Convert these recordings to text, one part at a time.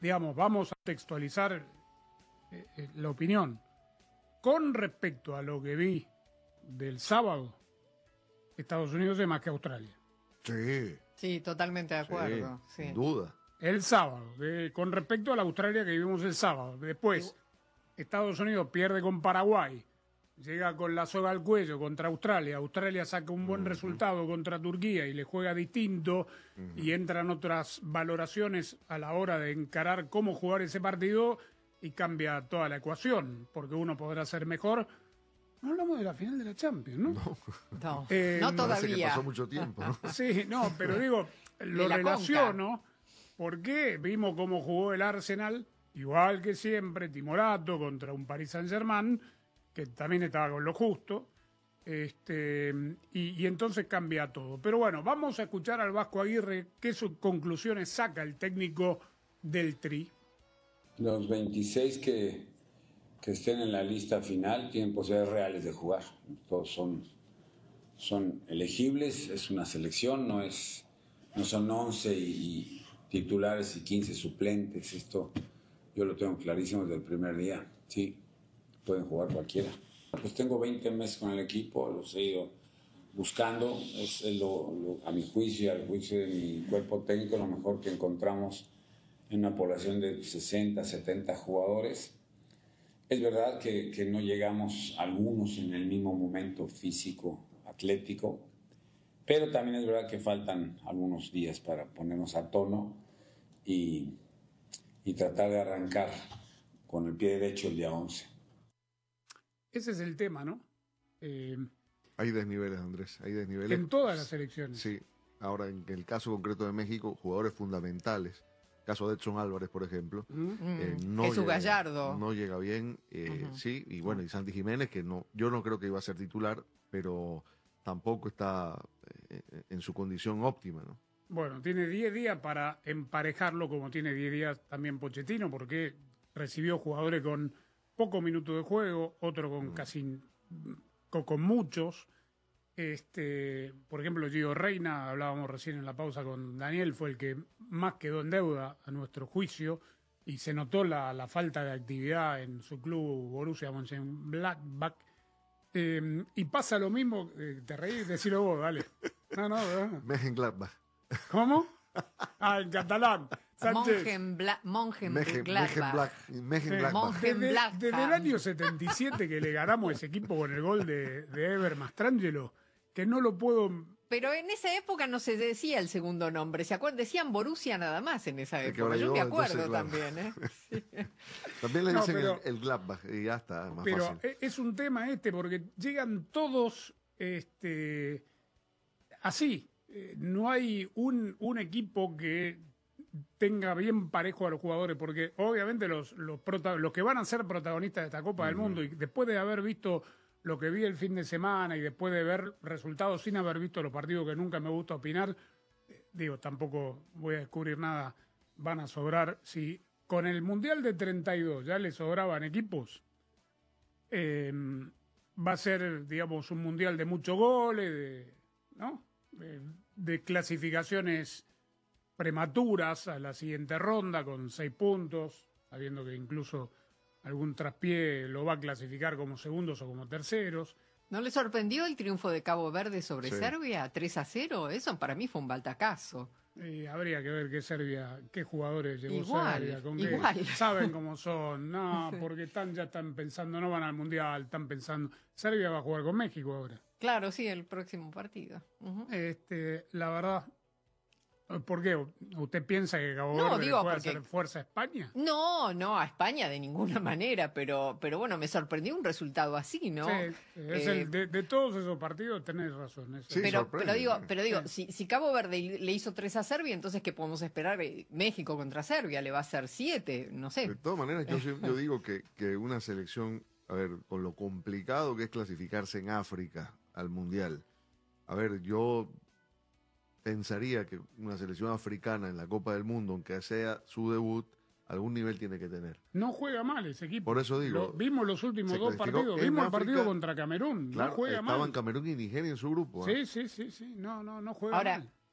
digamos, vamos a textualizar la opinión. Con respecto a lo que vi del sábado, Estados Unidos es más que Australia. Sí. Sí, totalmente de acuerdo. Sí. Sin duda. El sábado, con respecto a la Australia que vivimos el sábado. Después, Estados Unidos pierde con Paraguay, llega con la soga al cuello contra Australia. Australia saca un buen resultado contra Turquía y le juega distinto y entran otras valoraciones a la hora de encarar cómo jugar ese partido y cambia toda la ecuación, porque uno podrá ser mejor. No hablamos de la final de la Champions, ¿no? No, no Parece que todavía. pasó mucho tiempo, ¿no? Sí, no, pero digo, lo la relaciono porque vimos cómo jugó el Arsenal, igual que siempre, timorato contra un Paris Saint-Germain, que también estaba con lo justo, y entonces cambia todo. Pero bueno, vamos a escuchar al Vasco Aguirre qué conclusiones saca el técnico del Tri. Los 26 que estén en la lista final tienen posibilidades reales de jugar. Todos son elegibles, es una selección, no son 11 y titulares y 15 suplentes. Esto yo lo tengo clarísimo desde el primer día. Sí, pueden jugar cualquiera. Pues tengo 20 meses con el equipo, los he ido buscando. Es a mi juicio y al juicio de mi cuerpo técnico lo mejor que encontramos en una población de 60, 70 jugadores. Es verdad que no llegamos algunos en el mismo momento físico, atlético, pero también es verdad que faltan algunos días para ponernos a tono y tratar de arrancar con el pie derecho el día 11. Ese es el tema, ¿no? Hay desniveles, Andrés, hay desniveles. En todas las selecciones. Sí, ahora en el caso concreto de México, jugadores fundamentales. Caso de Edson Álvarez, por ejemplo. Jesús Gallardo. No llega bien, sí, y bueno, y Santi Jiménez, que yo no creo que iba a ser titular, pero tampoco está en su condición óptima, ¿no? Bueno, tiene 10 días para emparejarlo, como tiene 10 días también Pochettino, porque recibió jugadores con pocos minutos de juego, otro con casi con muchos. Por ejemplo, Gio Reyna, hablábamos recién en la pausa con Daniel, fue el que más quedó en deuda a nuestro juicio y se notó la falta de actividad en su club Borussia Mönchengladbach. Y pasa lo mismo, te reí, decilo vos, dale. No, Mönchengladbach. ¿Cómo? En catalán. Sánchez. Mönchengladbach. Desde el año 77 que le ganamos ese equipo con el gol de Ever Mastrangelo, que no lo puedo... Pero en esa época no se decía el segundo nombre, ¿se acuerdan? Decían Borussia nada más en esa época. Yo me acuerdo también, ¿eh? Sí. También le dicen el Gladbach y ya está, más pero fácil. Pero es un tema porque llegan todos así. No hay un equipo que tenga bien parejo a los jugadores, porque obviamente los que van a ser protagonistas de esta Copa del Mundo, y después de haber visto lo que vi el fin de semana y después de ver resultados sin haber visto los partidos, que nunca me gusta opinar, tampoco voy a descubrir nada, van a sobrar. Si con el Mundial de 32 ya le sobraban equipos, va a ser, digamos, un Mundial de muchos goles, ¿no? De clasificaciones prematuras a la siguiente ronda con 6 puntos, sabiendo que incluso algún traspié lo va a clasificar como segundos o como terceros. ¿No le sorprendió el triunfo de Cabo Verde sobre Sí. Serbia? 3-0, eso para mí fue un baltacazo. Habría que ver qué jugadores llevó Igual, Serbia, con igual. qué saben cómo son, no, porque ya están pensando, no van al Mundial, están pensando, Serbia va a jugar con México ahora. Claro, sí, el próximo partido. Ujú. La verdad, ¿por qué? ¿Usted piensa que Cabo No, Verde digo, puede porque- hacer fuerza a España? No, a España de ninguna manera, pero bueno, me sorprendió un resultado así, ¿no? Sí, de todos esos partidos tenés razón. Eso. Sí, Pero sorprende. digo, si Cabo Verde le hizo 3 a Serbia, entonces ¿qué podemos esperar? México contra Serbia le va a hacer 7, no sé. De todas maneras, yo digo que una selección, a ver, con lo complicado que es clasificarse en África al Mundial, a ver, yo pensaría que una selección africana en la Copa del Mundo, aunque sea su debut, algún nivel tiene que tener. No juega mal ese equipo. Por eso digo, Vimos los últimos se 2 clasificó partidos. en Vimos el África. partido contra Camerún. Claro, No juega estaban mal. Camerún y Nigeria en su grupo. Sí. No juega Ahora, mal.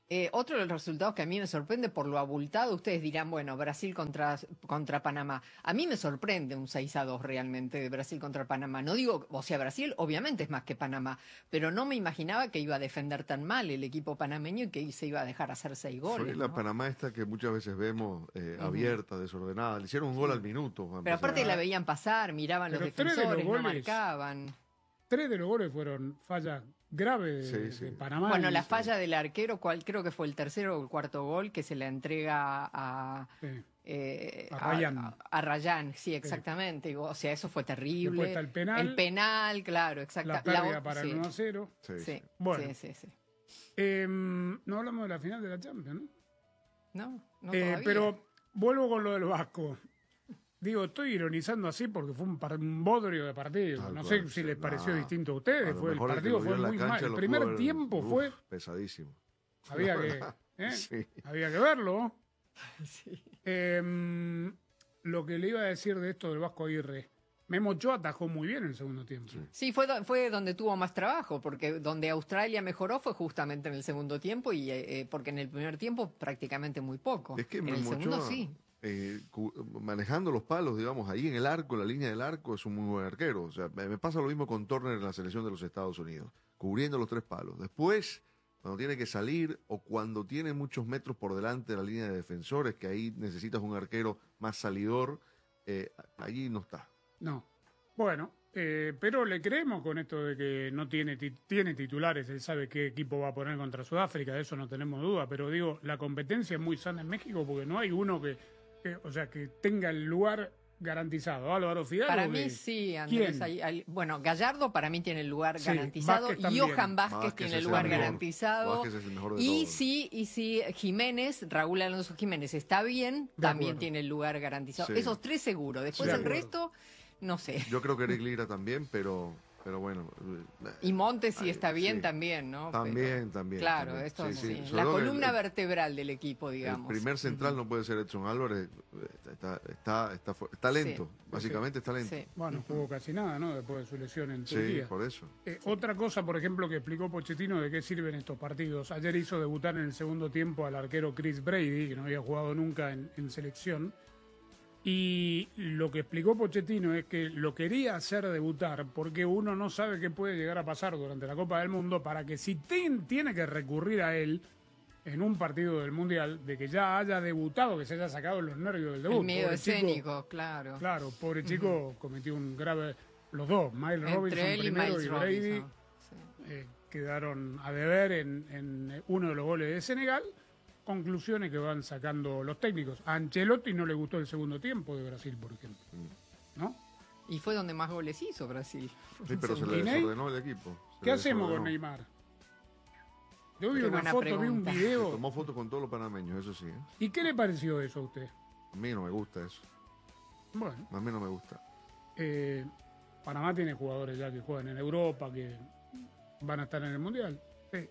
Otro de los resultados que a mí me sorprende por lo abultado, ustedes dirán, bueno, Brasil contra Panamá. A mí me sorprende un 6-2 realmente de Brasil contra Panamá. No digo, o sea, Brasil obviamente es más que Panamá, pero no me imaginaba que iba a defender tan mal el equipo panameño y que se iba a dejar hacer 6 goles. Fue la Panamá esta que muchas veces vemos abierta, desordenada. Le hicieron un gol al minuto. Pero aparte la veían pasar, miraban los defensores, no marcaban. 3 de los goles fueron fallas grave de Panamá. Bueno, la falla del arquero, creo que fue el tercero o el cuarto gol, que se le entrega a Rayán. A Rayán, sí, exactamente. O sea, eso fue terrible. Después está el penal. El penal, claro, exactamente. La pérdida para el 1-0. Sí. Bueno. Sí. No hablamos de la final de la Champions, ¿no? No todavía. Pero vuelvo con lo del Vasco. Digo, estoy ironizando así porque fue un bodrio de partido. No sé si les pareció distinto a ustedes. El partido fue muy mal. El primer tiempo fue pesadísimo. Había que verlo. Sí. Lo que le iba a decir de esto del Vasco Aguirre, Memo Ochoa atajó muy bien en el segundo tiempo. Sí, fue donde tuvo más trabajo, porque donde Australia mejoró fue justamente en el segundo tiempo, y porque en el primer tiempo prácticamente muy poco. Es que en el segundo Ochoa, sí. Manejando los palos, digamos, ahí en el arco, la línea del arco, es un muy buen arquero. O sea, me pasa lo mismo con Turner en la selección de los Estados Unidos, cubriendo los 3 palos. Después, cuando tiene que salir o cuando tiene muchos metros por delante de la línea de defensores, que ahí necesitas un arquero más salidor, allí no está. No. Bueno, pero le creemos con esto de que no tiene titulares, él sabe qué equipo va a poner contra Sudáfrica, de eso no tenemos duda, pero digo, la competencia es muy sana en México porque no hay uno que tenga el lugar garantizado. Álvaro Fidalgo. Para mí sí, Andrés. Bueno, Gallardo para mí tiene el lugar garantizado. Johan Vázquez tiene el lugar garantizado. Vázquez es el mejor de y todos. sí, Jiménez, Raúl Alonso Jiménez está bien, también tiene el lugar garantizado. Sí. Esos 3 seguro. Después el resto, no sé. Yo creo que Eric Lira también, pero bueno. Y Montes sí está bien también, ¿no? También. Claro, también. esto Sí. la columna vertebral del equipo, digamos. El primer central no puede ser Edson Álvarez, está lento, básicamente está lento. Sí. Bueno, jugó casi nada, ¿no? Después de su lesión en Turquía. Sí, por eso. Otra cosa, por ejemplo, que explicó Pochettino de qué sirven estos partidos. Ayer hizo debutar en el segundo tiempo al arquero Chris Brady, que no había jugado nunca en selección. Y lo que explicó Pochettino es que lo quería hacer debutar porque uno no sabe qué puede llegar a pasar durante la Copa del Mundo, para que si tiene que recurrir a él en un partido del Mundial, de que ya haya debutado, que se haya sacado los nervios del debut. El miedo escénico, claro. Claro, pobre chico cometió un grave... Los dos, Miles Robinson primero y Brady, quedaron a deber en uno de los goles de Senegal. Conclusiones que van sacando los técnicos. A Ancelotti no le gustó el segundo tiempo de Brasil, por ejemplo, ¿no? Y fue donde más goles hizo Brasil. Sí, pero se le desordenó el equipo. ¿Qué hacemos con Neymar? Yo vi una foto, vi un video. Se tomó fotos con todos los panameños, eso sí. ¿Y qué le pareció eso a usted? A mí no me gusta eso. Bueno. A mí no me gusta. Panamá tiene jugadores ya que juegan en Europa, que van a estar en el Mundial. Sí.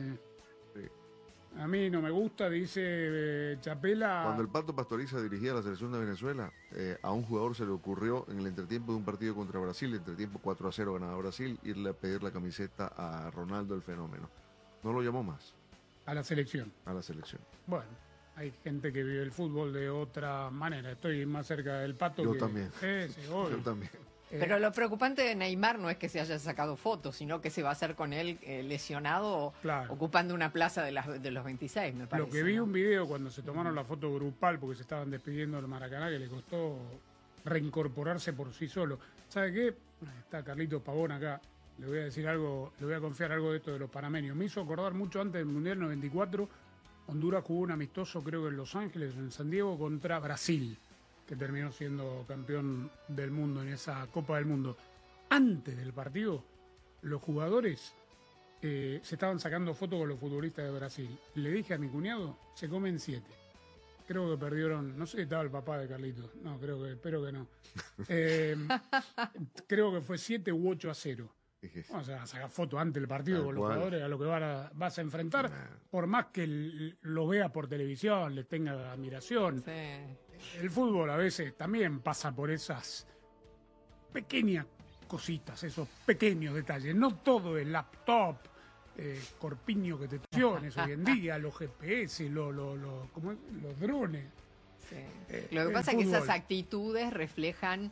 A mí no me gusta, dice Chapela. Cuando el Pato Pastoriza dirigía la selección de Venezuela, a un jugador se le ocurrió en el entretiempo de un partido contra Brasil, entretiempo 4-0 ganaba Brasil, irle a pedir la camiseta a Ronaldo el Fenómeno. No lo llamó más. A la selección. A la selección. Bueno, hay gente que vive el fútbol de otra manera. Estoy más cerca del Pato. Yo también. Yo también. Pero lo preocupante de Neymar no es que se haya sacado fotos, sino que se va a hacer con él lesionado, ocupando una plaza de los 26, me parece. Lo que vi un video cuando se tomaron la foto grupal, porque se estaban despidiendo del Maracaná, que le costó reincorporarse por sí solo. ¿Sabe qué? Está Carlitos Pavón acá. Le voy a decir algo, le voy a confiar algo de esto de los panameños. Me hizo acordar mucho antes del Mundial 94. Honduras jugó un amistoso, creo que en Los Ángeles, en San Diego, contra Brasil, que terminó siendo campeón del mundo en esa Copa del Mundo. Antes del partido, los jugadores se estaban sacando fotos con los futbolistas de Brasil. Le dije a mi cuñado, se comen 7. Creo que perdieron, no sé si estaba el papá de Carlitos, no, espero que no. Creo que fue 7 u 8-0. Vamos a sacar fotos antes del partido con los jugadores, a lo que vas a enfrentar, por más que lo veas por televisión, le tenga admiración. Sí. El fútbol a veces también pasa por esas pequeñas cositas, esos pequeños detalles. No todo es laptop, corpiño que te estaciones hoy en día, los GPS, los drones. Sí. Lo que pasa es que esas actitudes reflejan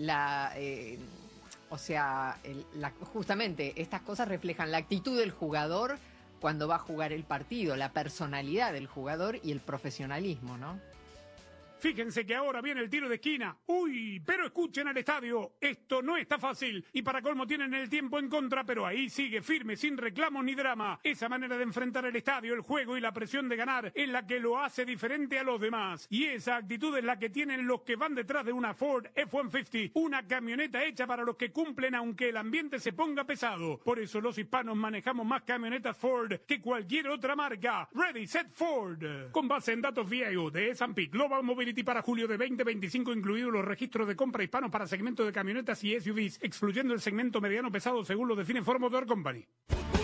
justamente estas cosas reflejan la actitud del jugador cuando va a jugar el partido, la personalidad del jugador y el profesionalismo, ¿no? Fíjense que ahora viene el tiro de esquina. ¡Uy! Pero escuchen al estadio. Esto no está fácil. Y para colmo tienen el tiempo en contra, pero ahí sigue firme, sin reclamos ni drama. Esa manera de enfrentar el estadio, el juego y la presión de ganar es la que lo hace diferente a los demás. Y esa actitud es la que tienen los que van detrás de una Ford F-150. Una camioneta hecha para los que cumplen aunque el ambiente se ponga pesado. Por eso los hispanos manejamos más camionetas Ford que cualquier otra marca. Ready, Set, Ford. Con base en datos VIO de S&P Global Mobility para julio de 2025, incluidos los registros de compra hispanos para segmento de camionetas y SUVs, excluyendo el segmento mediano pesado según lo define Ford Motor Company.